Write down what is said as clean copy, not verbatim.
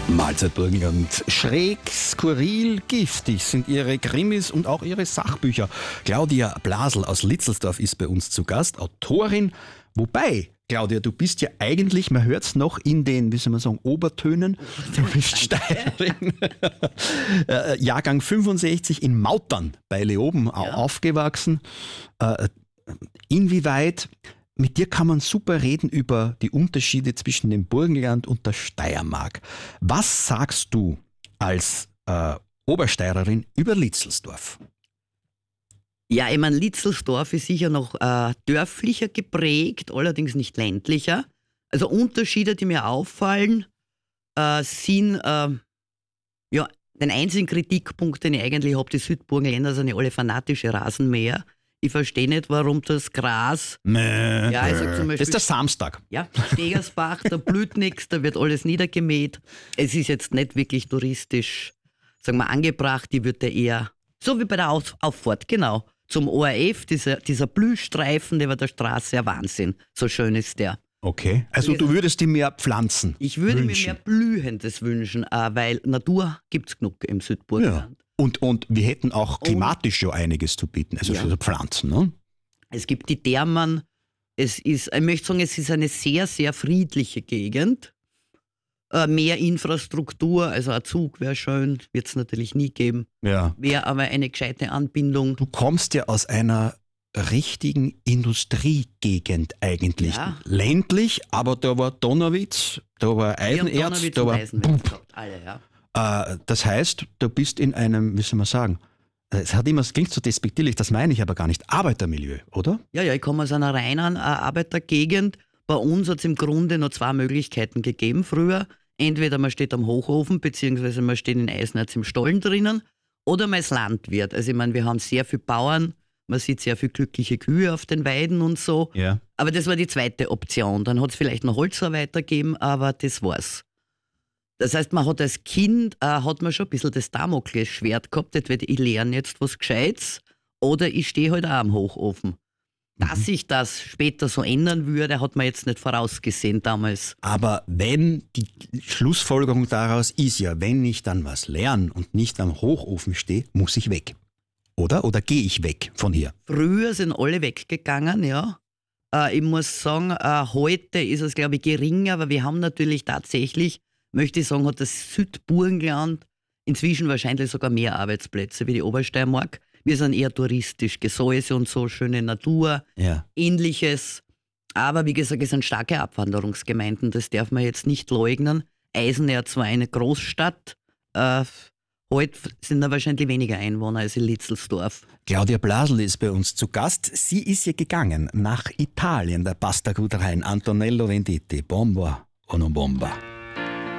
Mahlzeit Burgenland. Schräg, skurril, giftig sind ihre Krimis und auch ihre Sachbücher. Claudia Blasl aus Litzelsdorf ist bei uns zu Gast, Autorin. Wobei, Claudia, du bist ja eigentlich, man hört es noch in den, wie soll man sagen, Obertönen. Du bist Steirerin. Jahrgang 65 in Mautern bei Leoben aufgewachsen. Inwieweit, mit dir kann man super reden über die Unterschiede zwischen dem Burgenland und der Steiermark. Was sagst du als Obersteirerin über Litzelsdorf? Ja, ich meine, Litzelsdorf ist sicher noch dörflicher geprägt, allerdings nicht ländlicher. Also Unterschiede, die mir auffallen, sind, den einzigen Kritikpunkt, den ich eigentlich habe, die Südburgenländer sind ja alle fanatische Rasenmäher. Ich verstehe nicht, warum das Gras... Ja, ich sag zum Beispiel, das ist der Samstag. Ja, Stegersbach, da blüht nichts, da wird alles niedergemäht. Es ist jetzt nicht wirklich touristisch, sagen wir, angebracht. Die wird ja eher, so wie bei der Auffahrt, genau, zum ORF, dieser Blühstreifen über der Straße, ein Wahnsinn. So schön ist der. Okay, also du würdest die mehr pflanzen Ich würde mir mehr Blühendes wünschen, weil Natur gibt es genug im Südburgenland. Ja. Und wir hätten auch klimatisch schon einiges zu bieten, also für Pflanzen. Ne? Es gibt die Thermen, ich möchte sagen, es ist eine sehr, sehr friedliche Gegend. Mehr Infrastruktur, also ein Zug wäre schön, wird es natürlich nie geben. Ja. Wäre aber eine gescheite Anbindung. Du kommst ja aus einer richtigen Industriegegend eigentlich. Ja. Ländlich, aber da war Donauwitz, da war Eisenerz, da war... Alle, ja. Das heißt, du bist in einem, wie soll man sagen, es klingt so despektierlich, das meine ich aber gar nicht, Arbeitermilieu, oder? Ja, ich komme aus einer reinen Arbeitergegend. Bei uns hat es im Grunde noch zwei Möglichkeiten gegeben früher. Entweder man steht am Hochofen, beziehungsweise man steht in Eisenerz im Stollen drinnen, oder man ist Landwirt. Also ich meine, wir haben sehr viele Bauern, man sieht sehr viele glückliche Kühe auf den Weiden und so. Ja. Aber das war die zweite Option. Dann hat es vielleicht noch Holzarbeiter gegeben, aber das war's. Das heißt, man hat als Kind hat man schon ein bisschen das Damoklesschwert gehabt, entweder ich lerne jetzt was Gescheites oder ich stehe halt auch am Hochofen. Dass sich das später so ändern würde, hat man jetzt nicht vorausgesehen damals. Aber wenn die Schlussfolgerung daraus ist ja, wenn ich dann was lerne und nicht am Hochofen stehe, muss ich weg. Oder? Oder gehe ich weg von hier? Früher sind alle weggegangen, ja. Ich muss sagen, heute ist es, glaube ich, geringer, aber wir haben natürlich tatsächlich, möchte ich sagen, hat das Südburgenland inzwischen wahrscheinlich sogar mehr Arbeitsplätze wie die Obersteiermark. Wir sind eher touristisch, Gesäuse und so, schöne Natur, Ähnliches. Aber wie gesagt, es sind starke Abwanderungsgemeinden, das darf man jetzt nicht leugnen. Eisenerz war eine Großstadt. Heute sind da wahrscheinlich weniger Einwohner als in Litzelsdorf. Claudia Blasl ist bei uns zu Gast. Sie ist ja gegangen nach Italien, da passt da gut rein. Antonello Venditti, Bomba o non bomba.